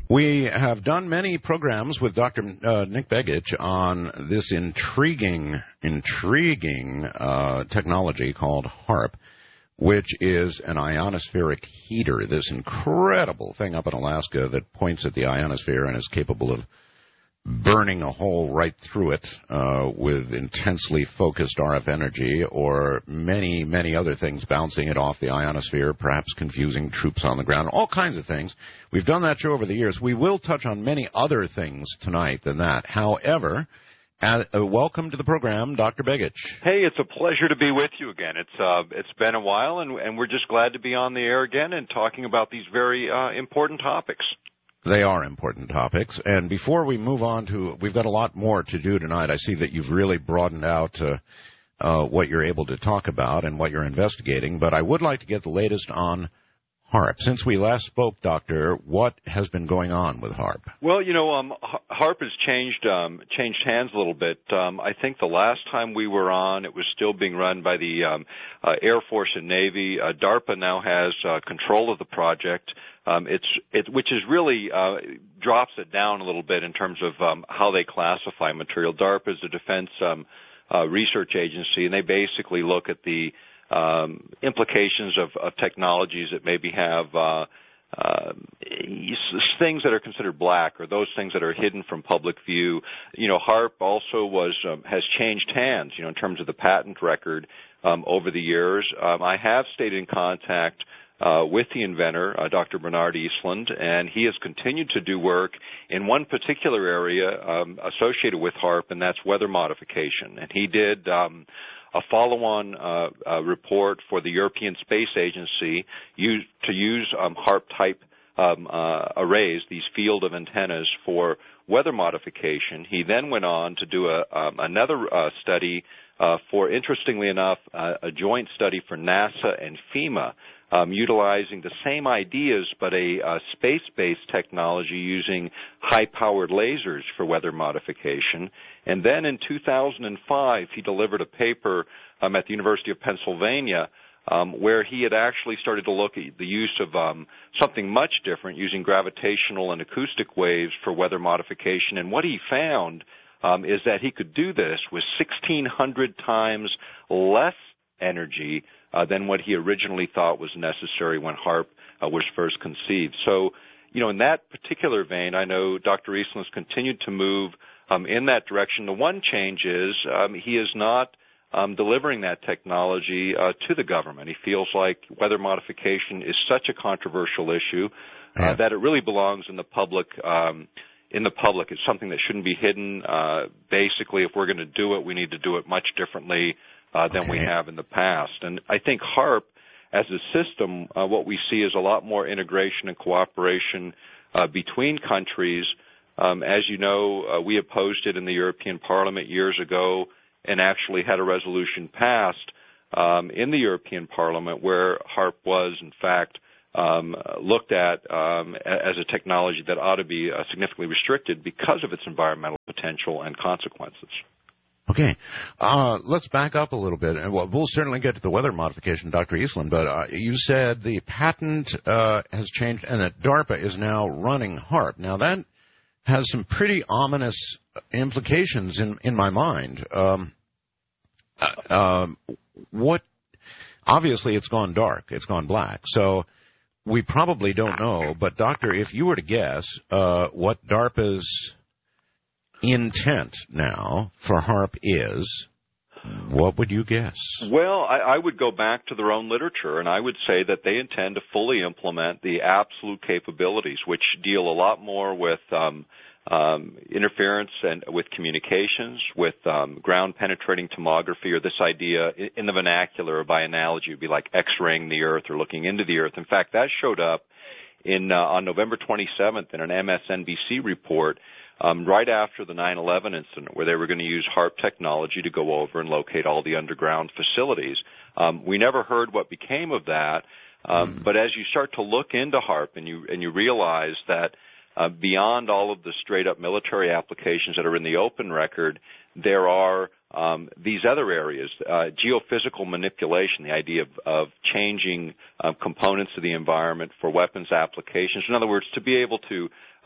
We have done many programs with Dr. Nick Begich on this intriguing technology called HAARP, which is an ionospheric heater, this incredible thing up in Alaska that points at the ionosphere and is capable of burning a hole right through it with intensely focused RF energy, or many, many other things, bouncing it off the ionosphere, perhaps confusing troops on the ground, all kinds of things. We've done that show over the years. We will touch on many other things tonight than that. However, welcome to the program, Dr. Begich. Hey, it's a pleasure to be with you again. It's been a while, and we're just glad to be on the air again and talking about these very important topics. They are important topics. And before we move on we've got a lot more to do tonight. I see that you've really broadened out what you're able to talk about and what you're investigating. But I would like to get the latest on HAARP. Since we last spoke, Doctor, what has been going on with HAARP? Well, HAARP has changed hands a little bit. I think the last time we were on, it was still being run by the Air Force and Navy. DARPA now has control of the project. Which is really drops it down a little bit in terms of how they classify material. DARPA is a defense research agency, and they basically look at the implications of technologies that maybe have things that are considered black, or those things that are hidden from public view. HAARP also has changed hands, in terms of the patent record over the years. I have stayed in contact with the inventor, Dr. Bernard Eastland, and he has continued to do work in one particular area associated with HAARP, and that's weather modification. And he did a follow-on report for the European Space Agency to use HAARP-type arrays, these field of antennas, for weather modification. He then went on to do another study for, interestingly enough, a joint study for NASA and FEMA, utilizing the same ideas but a space-based technology using high-powered lasers for weather modification. And then in 2005, he delivered a paper at the University of Pennsylvania where he had actually started to look at the use of something much different, using gravitational and acoustic waves for weather modification. And what he found is that he could do this with 1,600 times less energy than what he originally thought was necessary when HAARP was first conceived. So, in that particular vein, I know Dr. Eastland has continued to move in that direction. The one change is he is not delivering that technology to the government. He feels like weather modification is such a controversial issue that it really belongs in the public. It's something that shouldn't be hidden. Basically, if we're going to do it, we need to do it much differently than we have in the past. And I think HAARP, as a system, what we see is a lot more integration and cooperation between countries. As you know, we opposed it in the European Parliament years ago and actually had a resolution passed in the European Parliament where HAARP was, in fact, looked at as a technology that ought to be significantly restricted because of its environmental potential and consequences. Okay. Let's back up a little bit. And we'll certainly get to the weather modification, Dr. Eastland, but you said the patent has changed and that DARPA is now running HAARP. Now, that has some pretty ominous implications in my mind. Obviously, it's gone dark. It's gone black. So we probably don't know. But, Doctor, if you were to guess what DARPA's intent now for HAARP is, what would you guess? Well, I would go back to their own literature, and I would say that they intend to fully implement the absolute capabilities, which deal a lot more with interference and with communications, with ground-penetrating tomography, or this idea in the vernacular, or by analogy, would be like X-raying the Earth or looking into the Earth. In fact, that showed up on November 27th in an MSNBC report right after the 9/11 incident, where they were going to use HAARP technology to go over and locate all the underground facilities. We never heard what became of that, but as you start to look into HAARP and you realize that beyond all of the straight-up military applications that are in the open record, there are these other areas, geophysical manipulation, the idea of changing components of the environment for weapons applications. In other words, to be able to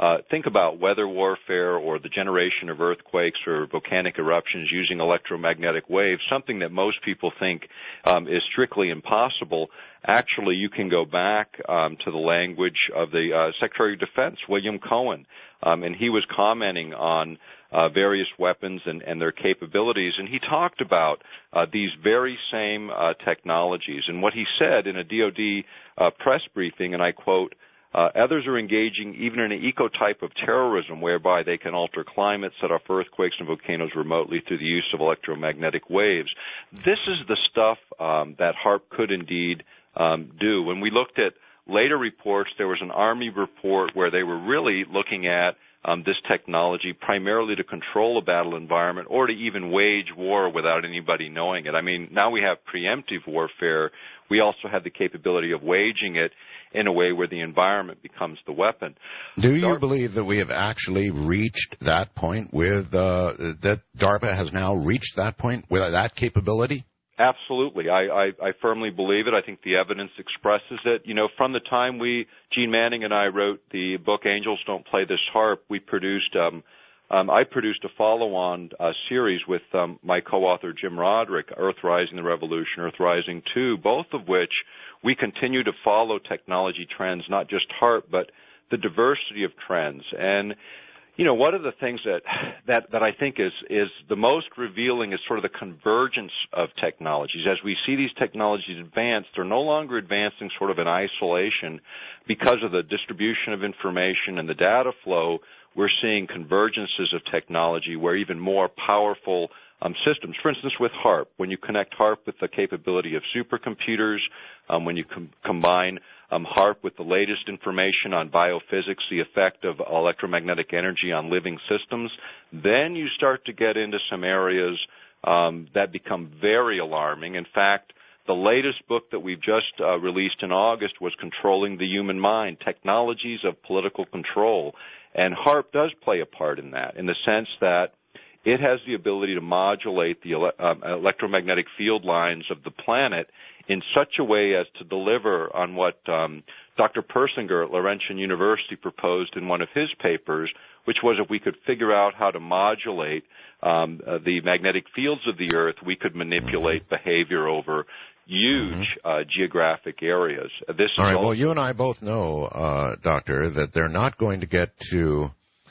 think about weather warfare or the generation of earthquakes or volcanic eruptions using electromagnetic waves, something that most people think is strictly impossible. Actually, you can go back to the language of the Secretary of Defense, William Cohen, and he was commenting on various weapons and their capabilities, and he talked about these very same technologies. And what he said in a DoD press briefing, and I quote, others are engaging even in an eco-type of terrorism whereby they can alter climate, set off earthquakes and volcanoes remotely through the use of electromagnetic waves. This is the stuff that HAARP could indeed do. When we looked at later reports, there was an Army report where they were really looking at this technology primarily to control a battle environment or to even wage war without anybody knowing it. I mean, now we have preemptive warfare. We also have the capability of waging it in a way where the environment becomes the weapon. Do you believe that we have actually reached that point with that DARPA has now reached that point with that capability? Absolutely. I firmly believe it. I think the evidence expresses it. You know, from the time Gene Manning and I wrote the book Angels Don't Play This Harp, we produced, I produced a follow-on series with my co-author Jim Roderick, Earthrising the Revolution, Earthrising 2, both of which we continue to follow technology trends, not just HAARP, but the diversity of trends. And you know, one of the things that I think is the most revealing is sort of the convergence of technologies. As we see these technologies advance, they're no longer advancing sort of in isolation because of the distribution of information and the data flow. We're seeing convergences of technology where even more powerful systems, for instance, with HAARP, when you connect HAARP with the capability of supercomputers, when you combine HAARP with the latest information on biophysics, the effect of electromagnetic energy on living systems, then you start to get into some areas that become very alarming. In fact, the latest book that we've just released in August was Controlling the Human Mind, Technologies of Political Control. And HAARP does play a part in that, in the sense that it has the ability to modulate the electromagnetic field lines of the planet in such a way as to deliver on what Dr. Persinger at Laurentian University proposed in one of his papers, which was if we could figure out how to modulate the magnetic fields of the Earth, we could manipulate behavior over huge geographic areas. All right, well, you and I both know, Doctor, that they're not going to get to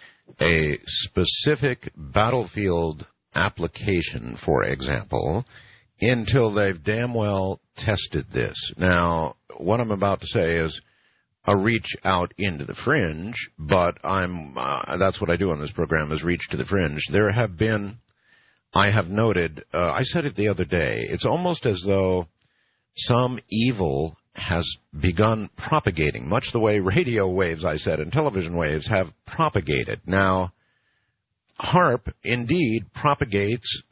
a specific battlefield application, for example, until they've damn well tested this. Now, what I'm about to say is a reach out into the fringe, but that's what I do on this program, is reach to the fringe. There have been, I have noted, I said it the other day, it's almost as though some evil has begun propagating, much the way radio waves, I said, and television waves have propagated. Now, HAARP indeed propagates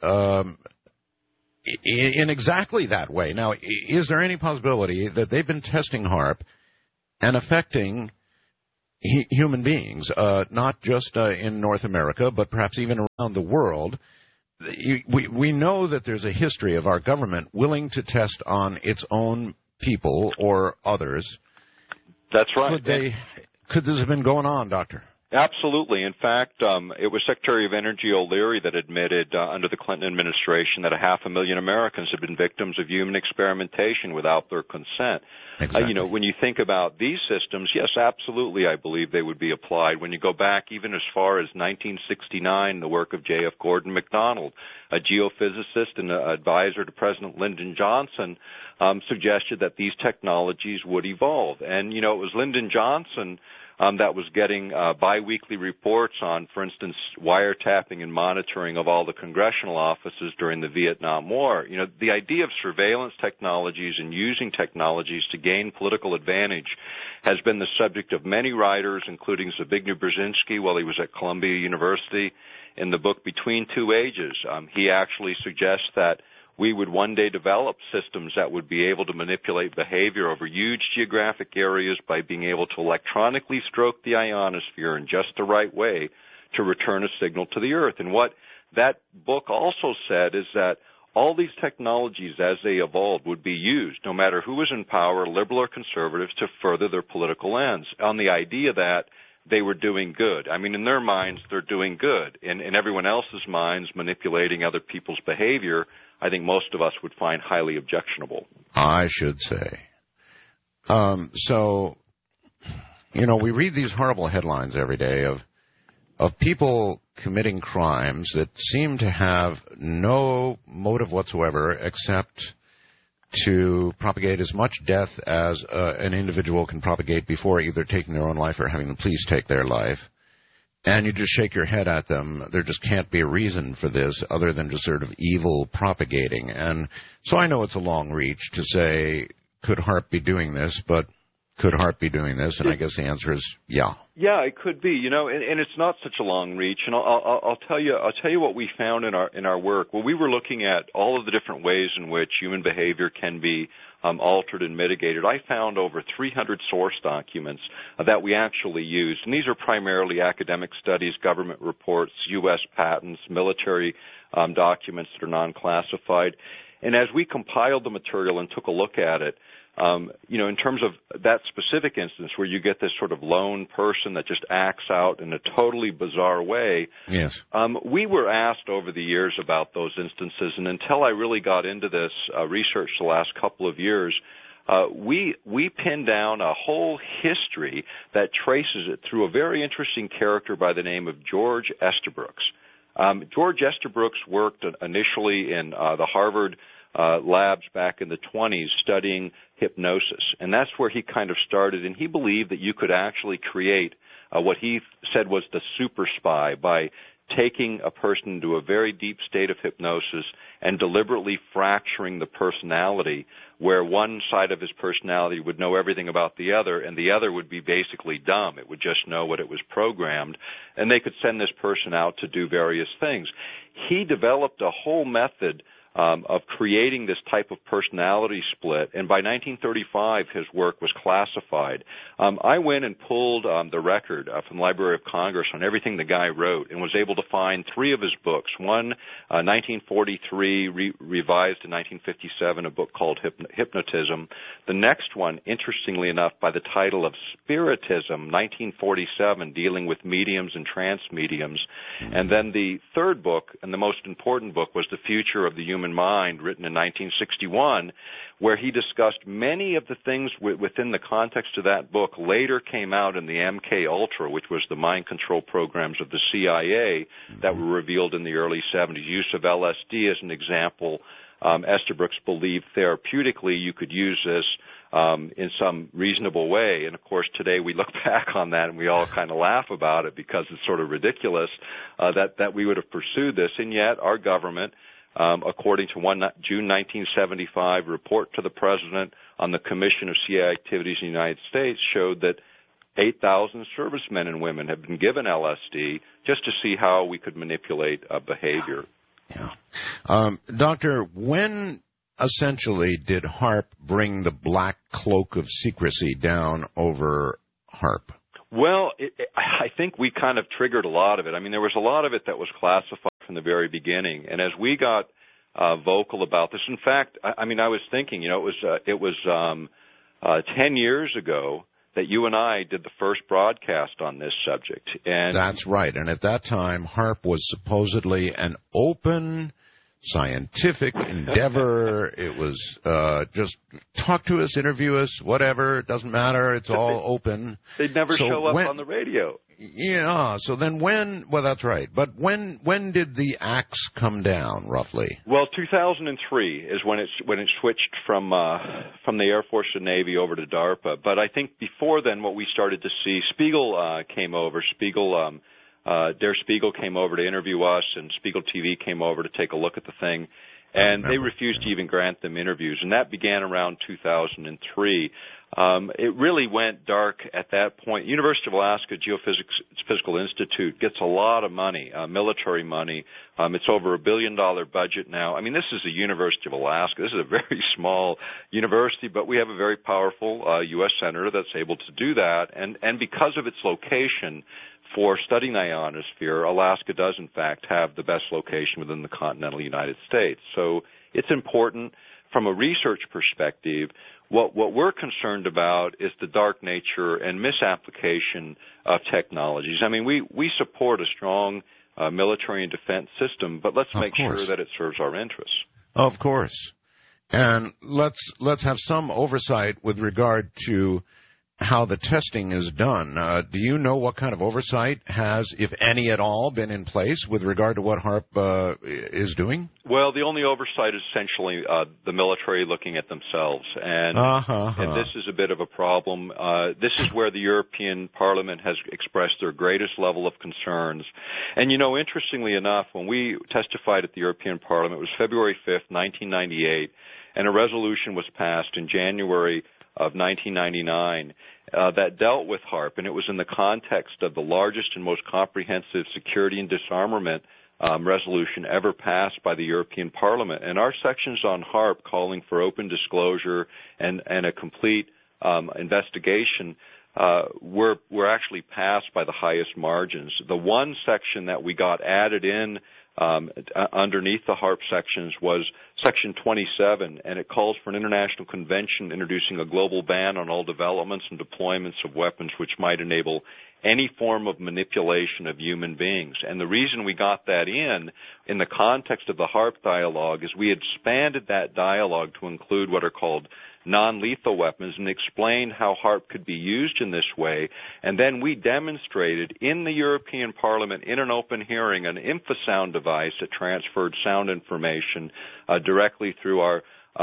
in exactly that way. Now, is there any possibility that they've been testing HAARP and affecting human beings, not just in North America, but perhaps even around the world? We know that there's a history of our government willing to test on its own people or others. That's right. Could this have been going on, Doctor? Absolutely. In fact, it was Secretary of Energy O'Leary that admitted under the Clinton administration that 500,000 Americans have been victims of human experimentation without their consent. Exactly. When you think about these systems, yes, absolutely, I believe they would be applied. When you go back even as far as 1969, the work of J.F. Gordon MacDonald, a geophysicist and an advisor to President Lyndon Johnson, suggested that these technologies would evolve. And, it was Lyndon Johnson that was getting biweekly reports on, for instance, wiretapping and monitoring of all the congressional offices during the Vietnam War. The idea of surveillance technologies and using technologies to gain political advantage has been the subject of many writers, including Zbigniew Brzezinski while he was at Columbia University. In the book Between Two Ages, he actually suggests that we would one day develop systems that would be able to manipulate behavior over huge geographic areas by being able to electronically stroke the ionosphere in just the right way to return a signal to the Earth. And what that book also said is that all these technologies, as they evolved, would be used, no matter who was in power, liberal or conservative, to further their political ends, on the idea that they were doing good. I mean, in their minds, they're doing good. In everyone else's minds, manipulating other people's behavior, I think most of us would find highly objectionable. I should say. So, we read these horrible headlines every day of people committing crimes that seem to have no motive whatsoever except to propagate as much death as an individual can propagate before either taking their own life or having the police take their life. And you just shake your head at them. There just can't be a reason for this other than just sort of evil propagating. And so I know it's a long reach to say, could HAARP be doing this? But could HAARP be doing this? And I guess the answer is yeah. Yeah, it could be, and it's not such a long reach. And I'll tell you what we found in our work. Well, we were looking at all of the different ways in which human behavior can be altered and mitigated. I found over 300 source documents that we actually used, and these are primarily academic studies, government reports, U.S. patents, military documents that are non-classified. And as we compiled the material and took a look at it, in terms of that specific instance where you get this sort of lone person that just acts out in a totally bizarre way, yes, we were asked over the years about those instances, and until I really got into this research the last couple of years, we pinned down a whole history that traces it through a very interesting character by the name of George Estabrooks. George Estabrooks worked initially in the Harvard labs back in the 20s studying hypnosis, and that's where he kind of started, and he believed that you could actually create what he said was the super spy by taking a person into a very deep state of hypnosis and deliberately fracturing the personality, where one side of his personality would know everything about the other and the other would be basically dumb. It would just know what it was programmed, and they could send this person out to do various things. He developed a whole method of creating this type of personality split, and by 1935 his work was classified. I went and pulled the record from the Library of Congress on everything the guy wrote and was able to find 3 of his books. One, 1943, revised in 1957, a book called Hypnotism. The next one, interestingly enough, by the title of Spiritism, 1947, dealing with mediums and trance mediums. And then the third book, and the most important book, was The Future of the Human Mind, written in 1961, where he discussed many of the things within the context of that book later came out in the MK Ultra, which was the mind control programs of the CIA that were revealed in the early 70s. Use of LSD as an example. Estabrooks believed therapeutically you could use this in some reasonable way. And, of course, today we look back on that and we all kind of laugh about it because it's sort of ridiculous that we would have pursued this. And yet our government, according to one June 1975 report to the President on the Commission of CIA Activities in the United States, showed that 8,000 servicemen and women have been given LSD just to see how we could manipulate behavior. Yeah. Doctor, when essentially did HAARP bring the black cloak of secrecy down over HAARP? Well, I think we kind of triggered a lot of it. I mean, there was a lot of it that was classified from the very beginning. And as we got vocal about this, in fact, I was thinking, it was 10 years ago that you and I did the first broadcast on this subject. And that's right. And at that time, HAARP was supposedly an open scientific endeavor. It was just talk to us, interview us, whatever. It doesn't matter. It's all open. They'd never show up on the radio. Yeah. So then well, that's right. But when did the axe come down, roughly? Well, 2003 is when it switched from the Air Force and Navy over to DARPA. But I think before then, what we started to see, Spiegel came over. Der Spiegel came over to interview us, and Spiegel TV came over to take a look at the thing, and they refused to even grant them interviews, and that began around 2003. It really went dark at that point. University of Alaska Geophysical Institute gets a lot of money, military money. It's over $1 billion budget now. I mean, this is the University of Alaska. This is a very small university, but we have a very powerful U.S. senator that's able to do that, and because of its location, for studying the ionosphere, Alaska does, in fact, have the best location within the continental United States. So it's important from a research perspective, what we're concerned about is the dark nature and misapplication of technologies. I mean, we support a strong military and defense system, but let's make sure that it serves our interests. Of course. And let's have some oversight with regard to how the testing is done. Do you know what kind of oversight has, if any at all, been in place with regard to what HAARP is doing? Well, the only oversight is essentially the military looking at themselves, and this is a bit of a problem. This is where the European Parliament has expressed their greatest level of concerns. And, interestingly enough, when we testified at the European Parliament, it was February 5th, 1998, and a resolution was passed in January of 1999 that dealt with HAARP, and it was in the context of the largest and most comprehensive security and disarmament resolution ever passed by the European Parliament. And our sections on HAARP calling for open disclosure and a complete investigation were actually passed by the highest margins. The one section that we got added in underneath the HAARP sections was Section 27, and it calls for an international convention introducing a global ban on all developments and deployments of weapons which might enable any form of manipulation of human beings. And the reason we got that in the context of the HAARP dialogue, is we expanded that dialogue to include what are called non-lethal weapons and explained how HAARP could be used in this way. And then we demonstrated in the European Parliament in an open hearing an infrasound device that transferred sound information directly through our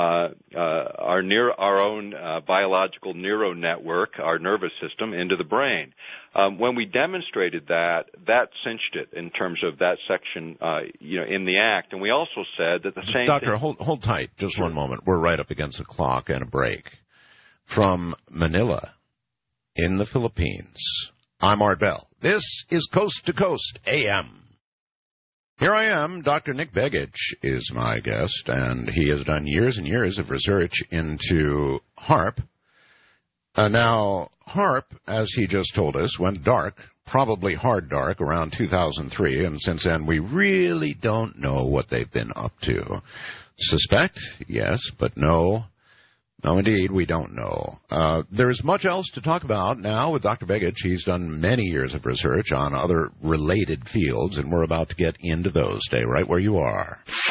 own biological neural network, our nervous system, into the brain. When we demonstrated that cinched it in terms of that section, in the act. And we also said that the same Doctor, hold tight just one moment. We're right up against the clock and a break. From Manila, in the Philippines, I'm Art Bell. This is Coast to Coast AM. Here I am. Dr. Nick Begich is my guest, and he has done years and years of research into HAARP. Now, HAARP, as he just told us, went dark, probably hard dark, around 2003, and since then we really don't know what they've been up to. Suspect? Yes, but no. No, indeed, we don't know. There's much else to talk about now with Dr. Begich. He's done many years of research on other related fields, and we're about to get into those. Stay right where you are.